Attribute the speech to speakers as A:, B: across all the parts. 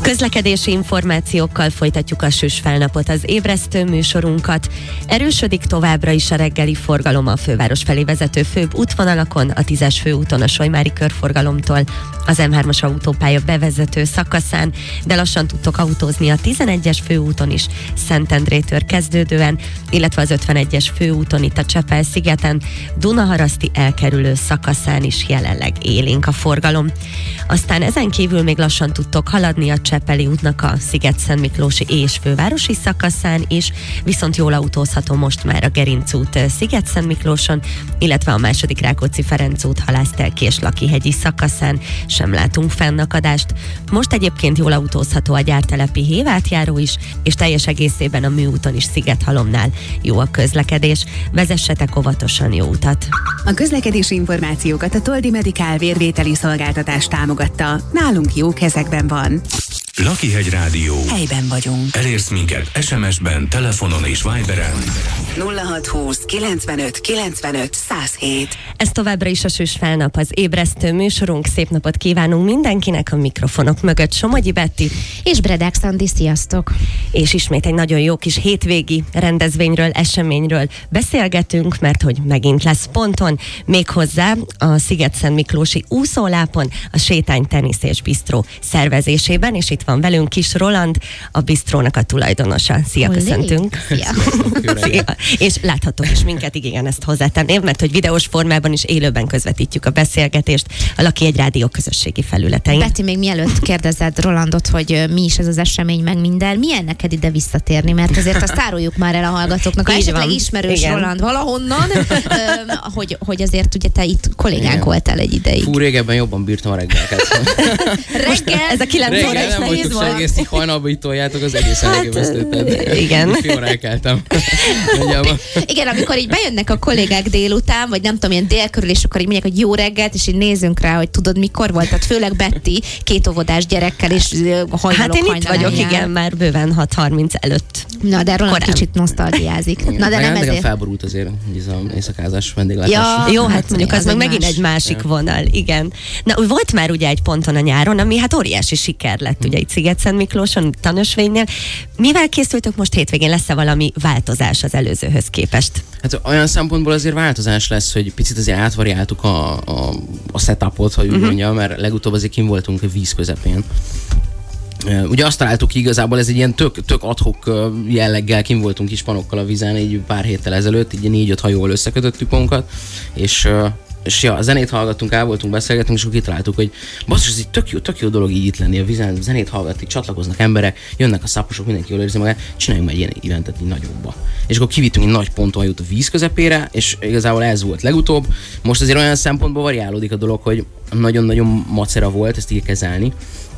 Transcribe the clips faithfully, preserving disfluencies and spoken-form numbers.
A: Közlekedési információkkal folytatjuk a Süss Felnapot, az ébresztő műsorunkat. Erősödik továbbra is a reggeli forgalom a főváros felé vezető főbb útvonalakon, a tízes főúton a Solymári körforgalomtól, az em hármas autópálya bevezető szakaszán, de lassan tudtok autózni a tizenegyes főúton is, Szentendrétől kezdődően, illetve az ötvenegyes főúton itt a Csepel-szigeten, Dunaharaszti elkerülő szakaszán is jelenleg élénk a forgalom. Aztán ezen kívül még lassan tudtok haladni a Csepeli útnak a Sziget-Szentmiklósi és fővárosi szakaszán is, viszont jól autózható most már a Gerinc út Sziget-Szentmiklóson, illetve a második Rákóczi-Ferenc út Halászter-Késlaki-hegyi szakaszán sem látunk fennakadást. Most egyébként jól autózható a gyártelepi Hévátjáró is, és teljes egészében a Műúton is Szigethalomnál jó a közlekedés. Vezessetek óvatosan, jó utat!
B: A közlekedési információkat a Toldi Medikál vérvételi szolgáltatás támogatta. Nálunk jó kezekben van.
C: Lakihegy Rádió.
B: Helyben vagyunk.
C: Elérsz minket es em es-ben, telefonon és Viberen.
B: nulla hat húsz kilencvenöt kilencvenöt száz hét.
A: Ez továbbra is a Süss Felnap, az ébresztő műsorunk. Szép napot kívánunk mindenkinek, a mikrofonok mögött Somogyi Betti
D: és Bredák Szandi, sziasztok!
A: És ismét egy nagyon jó kis hétvégi rendezvényről, eseményről beszélgetünk, mert hogy megint lesz ponton, méghozzá a Sziget-Szentmiklósi úszólápon, a Sétány Tenisz és Bistró szervezésében, és itt van velünk Kis Roland, a bistrónak a tulajdonosa. Szia,
D: Olé.
A: Köszöntünk!
D: Szia.
A: Szia. És láthatok is minket, igen, ezt hozzátenném, mert hogy videós formában is élőben közvetítjük a beszélgetést a Lakihegy Rádió közösségi felületein.
D: Beti, még mielőtt kérdezed Rolandot, hogy mi is ez az esemény, meg minden, milyen neked ide visszatérni, mert azért azt áruljuk már el a hallgatóknak. Ha
A: Így
D: esetleg
A: van.
D: ismerős
A: Igen.
D: Roland valahonnan, hogy, hogy azért ugye te itt kollégánk
E: Igen.
D: voltál egy ideig.
E: Fú, régebben jobban bírtam a reggeleket.
D: Reggel,
A: Ez a kilenc
E: Reggel
A: órás
E: nem
A: nehéz
E: vagytok
A: volt.
E: se egész hajnalba itt toljátok, az egészen
A: Hát,
E: elképesztő.
A: igen.
E: Fél óra elkeltem. Nagyjából.
D: igen, amikor így bejönnek a kollégák délután, vagy nem tudom, ilyen dél körül, és akkor így mondják, hogy jó reggelt, és így nézünk rá, hogy tudod, mikor volt. Tehát főleg Betty, két óvodás gyerekkel, és hajnalok
A: Hát én itt vagyok,
D: hajnalán.
A: igen, már bőven hat harminc előtt.
D: Na, de Roland
A: Korán.
D: kicsit nosztalgiázik. Na, de nem
E: Nekem
D: ezért.
E: felborult azért, hogy ez az éjszakázás vendéglátás.
D: Ja.
A: Jó, hát
D: Hát
A: mondjuk az,
D: az
A: meg
D: egy
A: megint
D: más.
A: egy másik vonal, igen. Na, volt már ugye egy ponton a nyáron, ami hát óriási siker lett, ugye itt Sziget-Szentmiklóson, Tanösvénynél. Mivel készültök most hétvégén? Lesz-e valami változás az előzőhöz képest?
E: Hát olyan szempontból azért változás lesz, hogy picit azért átvariáltuk a, a, a setupot, hogy úgy uh-huh. mondjam, mert legutóbb azért kim voltunk a víz közepén. Uh, ugye azt találtuk ki, igazából ez egy ilyen tök, tök adhok uh, jelleggel, kim voltunk hispanokkal a vízen egy pár héttel ezelőtt, így négy-öt hajóval összekötöttük magunkat, és uh, és ja, zenét hallgattunk, el voltunk, beszélgettünk, és akkor kitaláltuk, hogy basszus, ez egy tök jó, tök jó dolog így itt lenni a vízen, zenét hallgatni, csatlakoznak emberek, jönnek a szaposok, mindenki jól érzi magát, csináljunk egy ilyen eventet így nagyobba. És akkor kivittünk egy nagy ponton hajót a víz közepére, és igazából ez volt legutóbb. Most azért olyan szempontból variálódik a dolog, hogy nagyon-nagyon macera volt ezt így kezelni.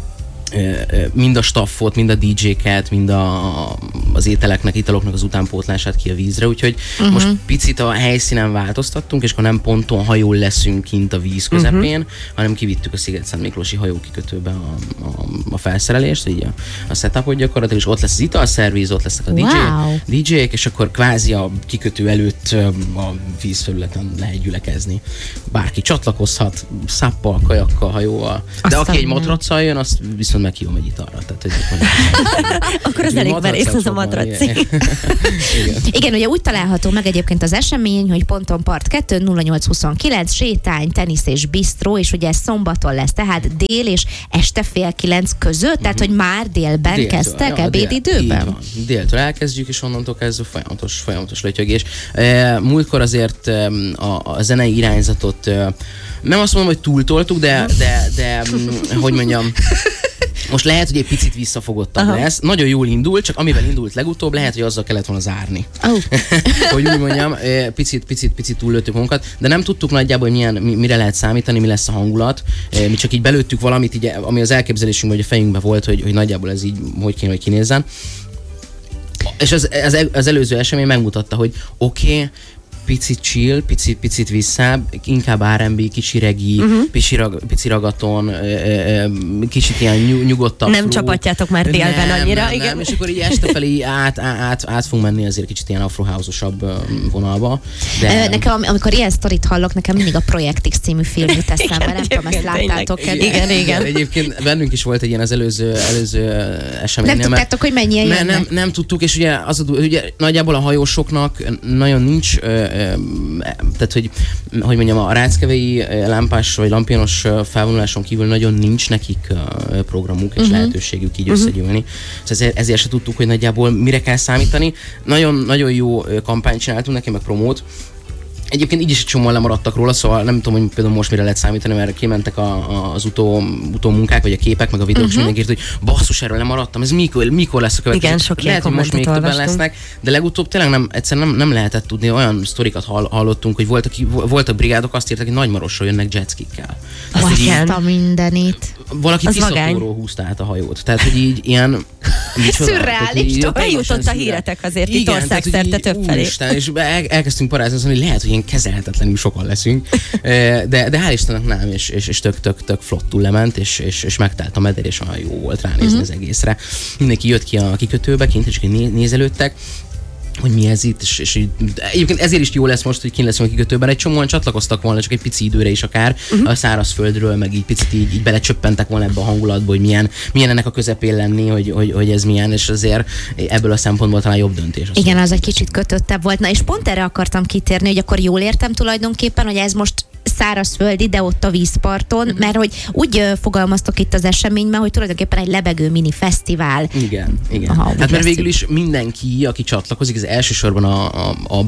E: Mind a staffot, mind a dé dzséket, mind a, az ételeknek, italoknak az utánpótlását ki a vízre, úgyhogy uh-huh. most picit a helyszínen változtattunk, és akkor nem ponton hajón leszünk kint a víz közepén, uh-huh. hanem kivittük a Sziget-Szentmiklósi hajókikötőbe a, a, a felszerelést, így a, a setupot gyakorlatilag, és ott lesz az italszervíz, ott lesznek a dé dzsé,
D: Wow.
E: dé dzsék, és akkor kvázi a kikötő előtt a vízfelületen lehet gyülekezni. Bárki csatlakozhat, szappal, kajakkal, hajóval, de
D: Aztán
E: aki egy
D: nem.
E: matracsal jön, azt viszont meghívom egy italra. Tehát, hogy
A: Akkor az elég verész az a matraci.
E: Igen.
D: Igen, ugye úgy található meg egyébként az esemény, hogy ponton part kettő nulla nyolc huszonkilenc, sétány, tenisz és bistró, és ugye ez szombaton lesz, tehát dél és este fél kilenc között, tehát hogy már délben
E: Déltől,
D: kezdtek,
E: ja,
D: ebédidőben?
E: Dél, így van. Déltől elkezdjük, és onnantól kezdve folyamatos, folyamatos lötyögés. E, múltkor azért a, a zenei irányzatot nem azt mondom, hogy túltoltuk, de, de, de hogy mondjam, most lehet, hogy egy picit visszafogottabb
A: Aha.
E: lesz. Nagyon jól indult, csak amivel indult legutóbb, lehet, hogy azzal kellett volna zárni.
D: Oh.
E: Hogy úgy mondjam, picit, picit, picit túllőttük magunkat, de nem tudtuk nagyjából, hogy milyen, mire lehet számítani, mi lesz a hangulat. Mi csak így belőttük valamit, így, ami az elképzelésünkben, hogy a fejünkben volt, hogy, hogy nagyjából ez így hogy kéne, hogy kinézzen. És az, az, az előző esemény megmutatta, hogy oké, okay, picit chill, picit, picit visszább, inkább er and bé, kicsi regi, uh-huh. pici, rag, pici ragaton, kicsit ilyen nyugodtabb.
A: Nem
E: flow.
A: Csapatjátok már délben
E: nem,
A: annyira.
E: Nem,
A: igen.
E: nem, és akkor így este felé át, át, át fogunk menni azért kicsit ilyen afrohouse-osabb vonalba. De...
D: Nekem, amikor ilyen sztorit hallok, nekem mindig a Projekt X című film jut eszembe, nem tudom, ezt láttátok-e?
A: Igen, igen.
E: Egyébként bennünk is volt egy ilyen az előző, előző eseménynél.
D: Nem tudtátok, hogy mennyien
E: nem,
D: jönnek?
E: nem, nem tudtuk, és ugye, az a, ugye nagyjából a hajósoknak nagyon nincs, ö, ö, tehát hogy, hogy mondjam, a ráckevei lámpás vagy lampionos felvonuláson kívül nagyon nincs nekik programuk és uh-huh. lehetőségük így uh-huh. összegyűlni. Szóval ezért, ezért se tudtuk, hogy nagyjából mire kell számítani. Nagyon, nagyon jó kampányt csináltunk neki, meg promót. Egyébként így is egy csomóan lemaradtak róla, szóval nem tudom, hogy például most mire lehet számítani, mert kimentek a, a, az utó, utó munkák, vagy a képek, meg a videók, uh-huh. és mindenki írt, hogy basszus, erről lemaradtam, ez mikor, mikor lesz a következő?
A: Igen, sok
E: lehet, hogy most még többen lesznek, de legutóbb tényleg nem, egyszerűen nem, nem lehetett tudni, olyan sztorikat hall, hallottunk, hogy voltak, voltak brigádok, azt írtak, hogy Nagymarosról jönnek jetskikkel.
D: Azt a mindenit.
E: Valaki Tiszatóról húzta át a hajót, tehát hogy így ilyen...
D: Szürreális.
A: Bejutott a híretek azért itt országszerte többfelé.
E: És elkezdtünk parázni, hogy lehet, hogy ilyen kezelhetetlenül sokan leszünk, de, de hál' Istennek nem, és, és, és tök, tök, tök flottul lement, és, és, és megtelt a meder, és olyan jó volt ránézni uh-huh. az egészre. Mindenki jött ki a kikötőbe, kint, és nézelődtek, hogy mi ez itt, és, és így, egyébként ezért is jó lesz most, hogy kint leszünk a kikötőben. Egy csomóan csatlakoztak volna, csak egy pici időre is akár, uh-huh. a szárazföldről, meg így picit így, így belecsöppentek volna ebbe a hangulatba, hogy milyen, milyen ennek a közepén lenni, hogy, hogy, hogy ez milyen, és azért ebből a szempontból talán jobb döntés.
D: Igen, az egy kicsit kötöttebb volt. Na és pont erre akartam kitérni, hogy akkor jól értem tulajdonképpen, hogy ez most szárazföldi, de ott a vízparton, uh-huh. mert hogy úgy uh, fogalmaztok itt az eseményben, hogy tulajdonképpen egy lebegő mini fesztivál.
E: Igen, igen.
D: Aha,
E: hát mert végül is mindenki, aki csatlakozik, ez elsősorban a, a, a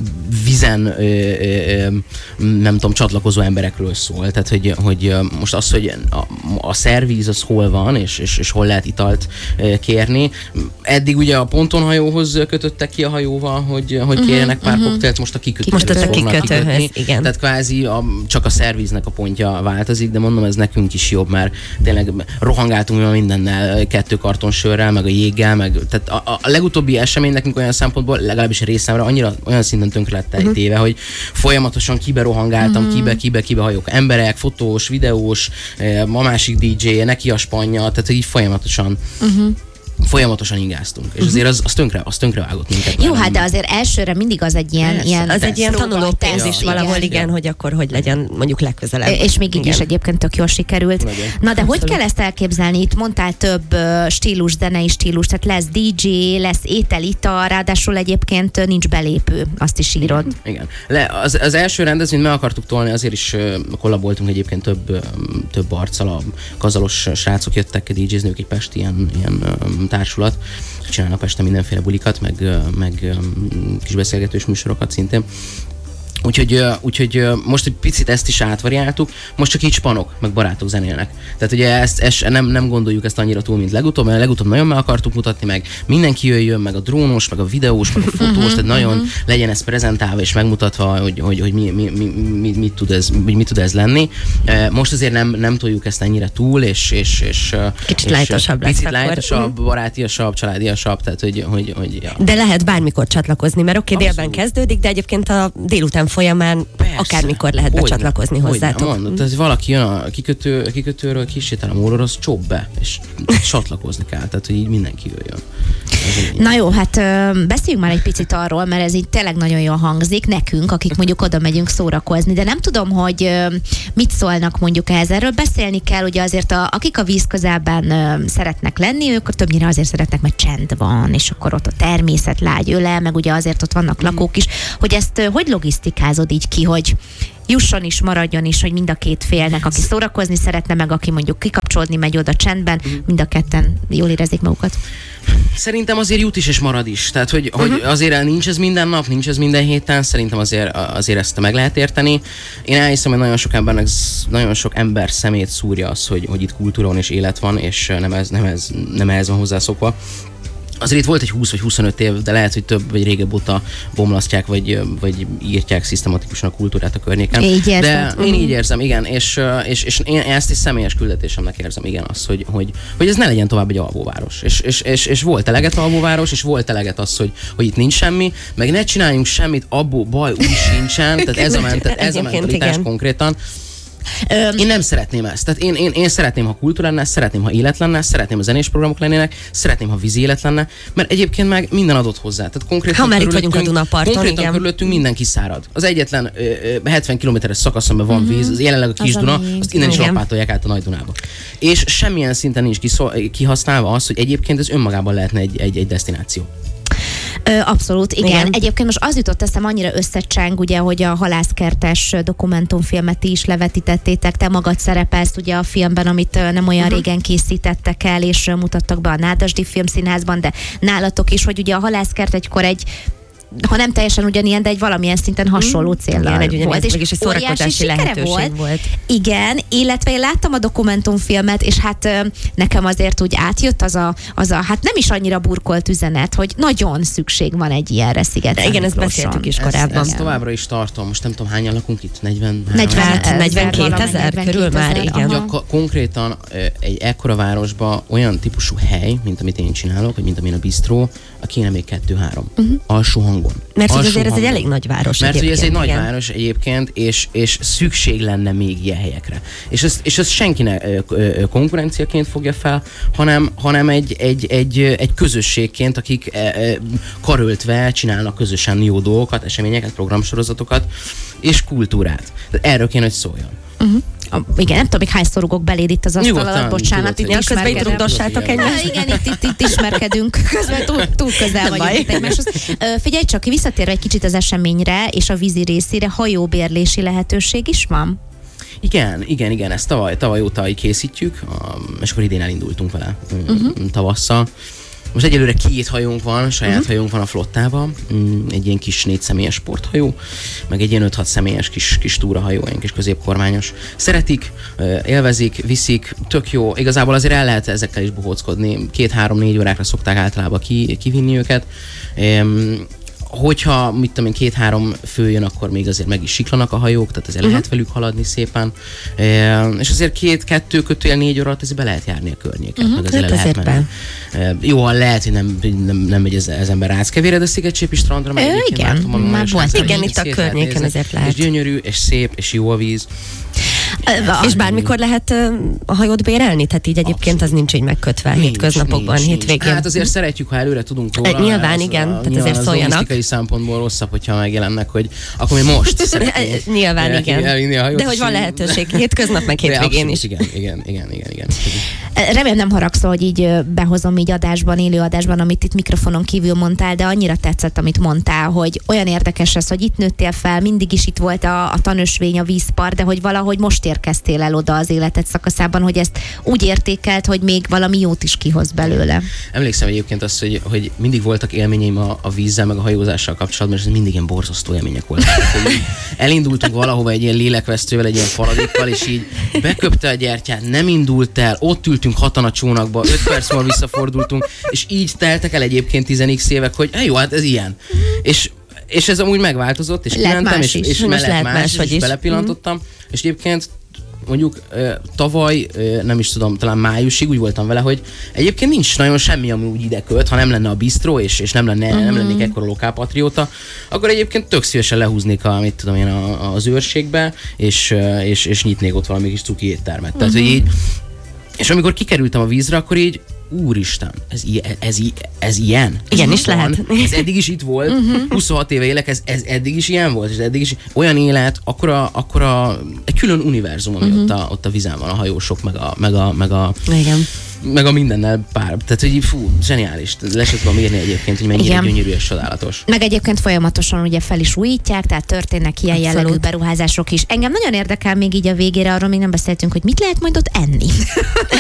E: vízen ö, ö, nem tudom, csatlakozó emberekről szól. Tehát, hogy, hogy most az, hogy a, a szervíz az hol van, és, és, és hol lehet italt kérni. Eddig ugye a pontonhajóhoz kötöttek ki a hajóval, hogy, hogy uh-huh, kérjenek pár uh-huh. koktélt, most a kikötőhöz
A: Most a kikötőhöz, igen.
E: Tehát kvázi a, csak a szervíznek a pontja változik, de mondom, ez nekünk is jobb, mert tényleg rohangáltunk mindennel, kettő karton sörrel, meg a jéggel, meg tehát a, a legutóbbi esemény nekünk olyan szempontból, legalábbis részemre annyira olyan szinten tönkre lett uh-huh. téve, hogy folyamatosan kibe rohangáltam, uh-huh. kibe, kibe, kibe hajók, emberek, fotós, videós, a másik dé dzsé, neki a spanya, tehát így folyamatosan uh-huh. folyamatosan ingáztunk, és azért az, az tönkre, az tönkre vágott minket.
D: Jó, hát de azért elsőre mindig az egy ilyen...
A: Persze,
D: ilyen
A: az egy ilyen tanulópénz is valahol, igen,
E: igen,
A: hogy akkor hogy legyen mondjuk legközelebb.
D: És még így is egyébként tök jól sikerült.
E: Legyen.
D: Na de
A: Abszolút.
D: hogy kell ezt elképzelni? Itt mondtál több uh, stílus, zenei stílus, tehát lesz dé dzsé, lesz étel, ital, ráadásul egyébként nincs belépő, azt is írod.
E: Igen. Le, az, az első rendezvényt meg akartuk tolni, azért is uh, kollaboltunk egyébként több, um, több arccal, a kazalos srácok jöttek dé dzsézni, ők egy pesti ilyen, ilyen um, társulat, csinálnak este mindenféle bulikat, meg, meg kis beszélgetős műsorokat szintén. Úgyhogy, úgyhogy most egy picit ezt is átvariáltuk, most csak így spanok, meg barátok zenélnek. Tehát ugye ezt, ezt nem, nem gondoljuk ezt annyira túl, mint legutóbb, mert legutóbb nagyon meg akartuk mutatni, meg mindenki jöjjön, meg a drónos, meg a videós, meg a fotós, tehát nagyon legyen ez prezentálva és megmutatva, hogy, hogy, hogy mi, mi, mi, mi, mit, tud ez, mit tud ez lenni. Most azért nem, nem toljuk ezt ennyire túl, és, és, és
A: kicsit
E: és
A: lájtosabb lesz
E: Picit
A: akkor.
E: lájtosabb, barátiasabb, családiasabb, tehát hogy, hogy, hogy ja.
A: De lehet bármikor csatlakozni, mert oké, okay, délben
E: Abszolút.
A: kezdődik, de egyébként a délután folyamán
E: Persze.
A: akármikor lehet
E: Hogyne,
A: becsatlakozni
E: hogyne,
A: hozzátok.
E: Mondod, tehát valaki jön a kikötő, kikötőről, kisétál a mórról, az csóbb be, és csatlakozni kell, tehát hogy így mindenki jöjjön.
D: Na jó, hát ö, beszéljünk már egy picit arról, mert ez így tényleg nagyon jól hangzik nekünk, akik mondjuk oda megyünk szórakozni, de nem tudom, hogy ö, mit szólnak mondjuk ehhez. Erről beszélni kell, ugye azért a, akik a víz közelben ö, szeretnek lenni, ők többnyire azért szeretnek, mert csend van, és akkor ott a természet lágy öle, meg ugye azért ott vannak lakók is, hogy ezt ö, hogy logisztikázod így ki, hogy jusson is, maradjon is, hogy mind a két félnek, aki szórakozni szeretne, meg aki mondjuk kikapcsolódni megy oda csendben, mind a ketten jól érezik magukat.
E: Szerintem azért jut is és marad is. Tehát, hogy, uh-huh. hogy azért nincs ez minden nap, nincs ez minden héten, szerintem azért, azért ezt meg lehet érteni. Én elhiszem, hogy nagyon sok embernek, nagyon sok ember szemét szúrja az, hogy, hogy itt kultúra van és élet van, és nem ez, nem ez, nem ez van hozzászokva. azért itt volt egy húsz vagy huszonöt év, de lehet, hogy több vagy régebb óta bomlasztják, vagy, vagy írtják szisztematikusan a kultúrát a környéken.
D: Így érzed?
E: De
D: Uh-huh.
E: én így érzem, igen, és, és, és én ezt is személyes küldetésemnek érzem, igen, az, hogy, hogy, hogy ez ne legyen tovább egy alvóváros. És, és, és, és volt eleget alvóváros, és volt eleget az, hogy, hogy itt nincs semmi, meg ne csináljunk semmit, abból baj úgy sincsen, tehát ez a, ment, ez a mentalitás
A: igen.
E: konkrétan. Én nem szeretném ezt. Tehát én, én, én szeretném, ha kultúra lenne, szeretném, ha élet lenne, szeretném, ha zenés programok lennének, szeretném, ha vízi élet lenne, mert egyébként meg minden adott hozzá. Tehát konkrétan
A: ha már itt vagyunk a Dunaparton,
E: konkrétan
A: igen.
E: körülöttünk minden kiszárad. Az egyetlen ö, ö, hetven kilométeres szakaszon, van uh-huh. víz, az jelenleg a Kis Duna, azt innen is lapátolják át a Nagy Dunába. És semmilyen szinten nincs kihasználva az, hogy egyébként ez önmagában lehetne egy, egy, egy desztináció.
D: Abszolút, igen. igen. Egyébként most az jutott eszem, annyira összecseng, ugye, hogy a halászkertes dokumentumfilmet ti is levetítettétek, te magad szerepelsz ugye a filmben, amit nem olyan uh-huh. régen készítettek el, és mutattak be a Nádasdy Filmszínházban, de nálatok is, hogy ugye a halászkert egykor egy, ha nem teljesen ugyanilyen, de egy valamilyen szinten hasonló céllal
A: igen, egy
D: volt.
A: És egy szórakozási lehetőség volt. volt.
D: Igen, illetve én láttam a dokumentumfilmet, és hát nekem azért úgy átjött az a, az a hát nem is annyira burkolt üzenet, hogy nagyon szükség van egy ilyenre Sziget.
A: Igen, ezt beszéltük is korábban.
E: Ezt, ezt továbbra is tartom. Most nem tudom, hányan lakunk itt? negyven?
A: negyvenkét ezer körül már, igen.
E: Ugye, konkrétan egy ekkora városban olyan típusú hely, mint amit én csinálok, vagy mint amilyen a bistró, a kéne még kettő-három. Uh-huh. Alsó hangon.
A: Mert
E: Alsó
A: azért
E: hangon.
A: ez egy elég nagy város.
E: Mert hogy ez egy nagy
A: igen.
E: város egyébként, és, és szükség lenne még ilyen helyekre. És ezt, és ezt senki ne konkurenciaként fogja fel, hanem, hanem egy, egy, egy, egy közösségként, akik karöltve csinálnak közösen jó dolgokat, eseményeket, programsorozatokat és kultúrát. Tehát erről kéne, hogy szóljon.
D: Uh-huh. Igen, nem tudom, még hányszor rugok beléd itt az asztal alatt, bocsánat, itt
A: közben itt rugdossátok egymást.
D: Igen, itt, itt, itt ismerkedünk, közben túl, túl közel vagyunk itt egymáshoz. Figyelj csak, visszatérve egy kicsit az eseményre és a vízi részére, hajóbérlési lehetőség is van?
E: Igen, igen, igen, ezt tavaly, tavaly óta készítjük, és akkor idén elindultunk vele uh-huh. tavasszal. Most egyelőre két hajónk van, saját uh-huh. hajónk van a flottában, egy ilyen kis négy személyes sporthajó, meg egy ilyen öt-hat személyes kis, kis túrahajó, ilyen kis középkormányos. Szeretik, élvezik, viszik, tök jó. Igazából azért el lehet ezekkel is bohóckodni. Két-három-négy órákra szokták általában ki, kivinni őket. Hogyha, mit tudom én, két-három fő jön, akkor még azért meg is siklanak a hajók, tehát azért uh-huh. lehet velük haladni szépen. E, és azért két-kettő kötőjel négy óra alatt azért be lehet járni a környéket, uh-huh. meg azért hát lehet menni. E, jó, lehet, hogy nem, nem, nem megy ez, ez ember Ráckevére, de Szigetcsépi strandra meg
D: Ö, igen, már volt.
A: Igen, itt a környéken azért lehet.
E: És gyönyörű, és szép, és jó a víz.
A: Uh, és bármikor lehet uh, a hajót bérelni? Tehát így egyébként Abszolút. Az nincs így megkötve nincs, hétköznapokban, nincs, hétvégén.
E: Hát azért szeretjük, ha előre tudunk róla.
A: Nyilván, igen,
E: a,
A: tehát azért szóljanak.
E: Logisztikai szempontból rosszabb, hogyha megjelennek, hogy akkor mi most szeretnénk.
A: Nyilván, el, igen.
E: Elvinni a hajót.
A: De hogy van lehetőség hétköznap, meg hétvégén is.
E: Igen, igen, igen, igen, igen.
D: Remélem nem haragszol, hogy így behozom így adásban, élő adásban, amit itt mikrofonon kívül mondtál, de annyira tetszett, amit mondtál, hogy olyan érdekes ez, hogy itt nőttél fel, mindig is itt volt a, a tanösvény, a vízpart, de hogy valahogy most érkeztél el oda az életed szakaszában, hogy ezt úgy értékelt, hogy még valami jót is kihoz belőle. Emlékszem
E: egyébként azt, hogy, hogy mindig voltak élményeim a, a vízzel, meg a hajózással kapcsolatban, és ez mindig ilyen borzasztó élmények voltak. Elindultunk valahova egy ilyen lélekvesztővel, egy ilyen faradékkal, és így beköpte a gyertyát, nem indult el, ott ültünk hatan a csónakba, öt perc múlva visszafordultunk, és így teltek el egyébként tíz x évek, hogy jó, hát ez ilyen. És és ez amúgy megváltozott, és kimentem, és, és mellett más, más is, és belepillantottam, mm. és egyébként mondjuk tavaly, nem is tudom, talán májusig úgy voltam vele, hogy egyébként nincs nagyon semmi, ami úgy ide költ, ha nem lenne a bistró, és, és nem, lenne, uh-huh. nem lennék ekkora lokálpatrióta, akkor egyébként tök szívesen lehúznék a, mit tudom én, a, az őrségbe, és, és, és nyitnék ott valami kis cuki éttermet. Uh-huh. Tehát, hogy így, és amikor kikerültem a vízre, akkor így úristen, ez, ez, ez, ez ilyen?
A: Igen, is lehet.
E: Ez eddig is itt volt, uh-huh. huszonhat éve élek, ez, ez eddig is ilyen volt, és eddig is olyan élet, akkora, akkora egy külön univerzum, ami uh-huh. ott, a, ott a vízen van, a hajósok, meg a, meg a, meg a,
A: igen.
E: meg a mindennel pár. Tehát, hogy fú, zseniális. Le sem tudom mérni egyébként, hogy mennyire igen. gyönyörű és csodálatos.
D: Meg egyébként folyamatosan ugye fel is újítják, tehát történnek ilyen Abszolút. jellegű beruházások is. Engem nagyon érdekel még így a végére, arról még nem beszéltünk, hogy mit lehet majd ott enni.